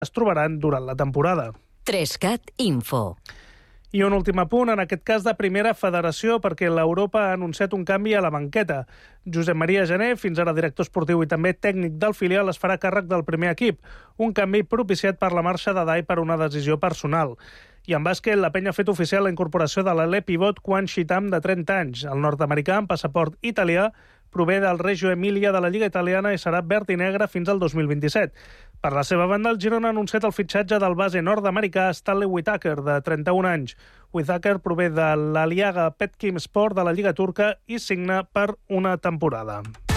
es trobaran durant la temporada. 3CAT Info. I un últim apunt, en aquest cas de primera federació, perquè l'Europa ha anunciat un canvi a la banqueta. Josep Maria Gené, fins ara director esportiu i també tècnic del filial, es farà càrrec del primer equip, un canvi propiciat per la marxa de Dai per una decisió personal. I en bàsquet, la penya ha fet oficial la incorporació de l'alè pivot Quan Xitam, de 30 anys. El nord-americà, amb passaport italià, prové del Reggio Emilia de la Lliga Italiana i serà verd i negre fins al 2027. Per la seva banda, el Girona ha anunciat el fitxatge del base nord-americà Stanley Whittaker, de 31 anys. Whittaker prové de l'Aliaga Petkim Sport de la Lliga Turca i signa per una temporada.